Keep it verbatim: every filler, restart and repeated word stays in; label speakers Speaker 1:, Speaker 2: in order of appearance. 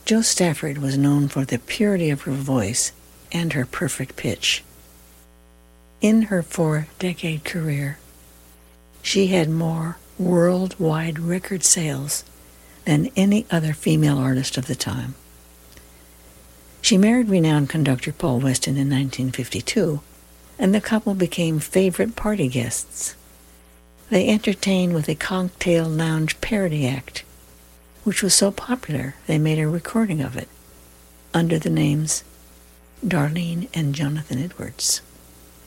Speaker 1: Jo Stafford was known for the purity of her voice and her perfect pitch. In her four-decade career, she had more worldwide record sales than any other female artist of the time. She married renowned conductor Paul Weston in nineteen fifty-two, and the couple became favorite party guests. They entertained with a cocktail lounge parody act, which was so popular they made a recording of it under the names Darlene and Jonathan Edwards.